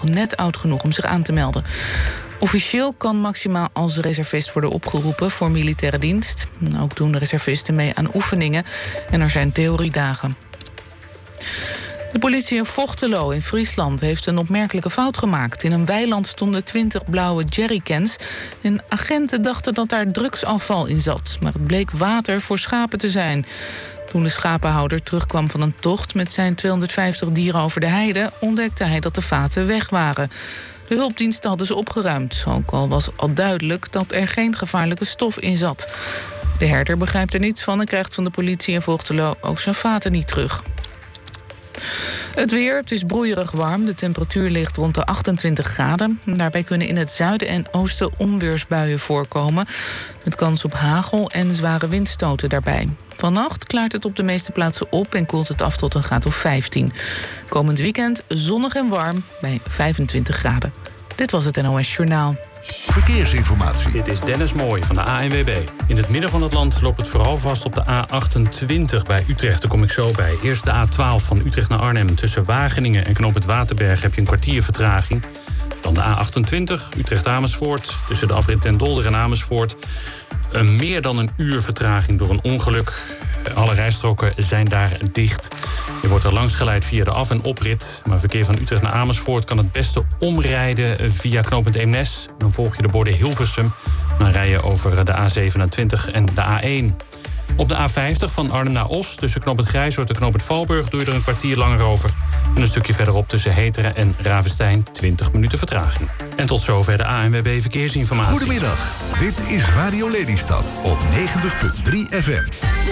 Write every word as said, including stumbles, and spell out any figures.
net oud genoeg om zich aan te melden. Officieel kan maximaal als reservist worden opgeroepen voor militaire dienst. Ook doen de reservisten mee aan oefeningen en er zijn theoriedagen. De politie in Vochtelo in Friesland heeft een opmerkelijke fout gemaakt. In een weiland stonden twintig blauwe jerrycans en agenten dachten dat daar drugsafval in zat. Maar het bleek water voor schapen te zijn. Toen de schapenhouder terugkwam van een tocht met zijn tweehonderdvijftig dieren over de heide, ontdekte hij dat de vaten weg waren. De hulpdiensten hadden ze opgeruimd, ook al was al duidelijk dat er geen gevaarlijke stof in zat. De herder begrijpt er niets van en krijgt van de politie in Vochtelo ook zijn vaten niet terug. Het weer, het is broeierig warm. De temperatuur ligt rond de achtentwintig graden. Daarbij kunnen in het zuiden en oosten onweersbuien voorkomen, met kans op hagel en zware windstoten daarbij. Vannacht klaart het op de meeste plaatsen op en koelt het af tot een graad of vijftien. Komend weekend zonnig en warm bij vijfentwintig graden. Dit was het N O S Journaal. Verkeersinformatie. Dit is Dennis Mooij van de A N W B. In het midden van het land loopt het vooral vast op de A achtentwintig bij Utrecht. Daar kom ik zo bij. Eerst de A twaalf van Utrecht naar Arnhem. Tussen Wageningen en Knoop het Waterberg heb je een kwartier vertraging. Dan de A achtentwintig, Utrecht-Amersfoort. Tussen de afrit Den Dolder en Amersfoort. Een meer dan een uur vertraging door een ongeluk. Alle rijstroken zijn daar dicht. Je wordt er langs geleid via de af- en oprit. Maar verkeer van Utrecht naar Amersfoort kan het beste omrijden via knooppunt Eemnes. Dan volg je de borden Hilversum. Dan rij je over de A zevenentwintig en de A één. Op de A vijftig van Arnhem naar Os, tussen knooppunt Grijzoord en knooppunt Valburg, doe je er een kwartier langer over. En een stukje verderop tussen Heteren en Ravenstein twintig minuten vertraging. En tot zover de A N W B Verkeersinformatie. Goedemiddag, dit is Radio Lelystad op negentig komma drie F M.